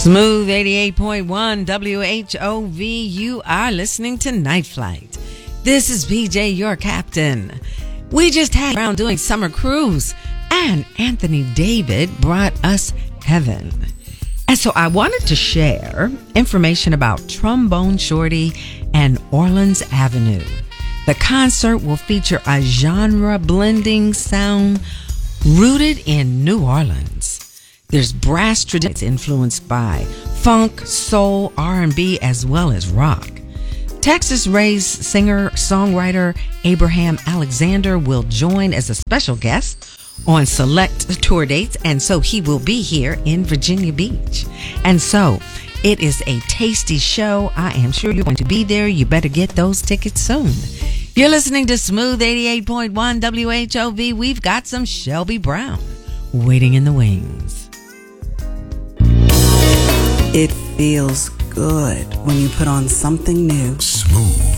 Smooth 88.1 WHOV. You are listening to Night Flight. This is PJ, your captain. We just had around doing summer cruise, and Anthony David brought us Heaven. And so I wanted to share information about Trombone Shorty and Orleans Avenue. The concert will feature a genre-blending sound rooted in New Orleans. There's brass traditions influenced by funk, soul, R&B, as well as rock. Texas-raised singer-songwriter Abraham Alexander will join as a special guest on select tour dates, and so he will be here in Virginia Beach. And so it is a tasty show. I am sure you're going to be there. You better get those tickets soon. You're listening to Smooth 88.1 WHOV. We've got some Shelby Brown waiting in the wings. It feels good when you put on something new. Smooth.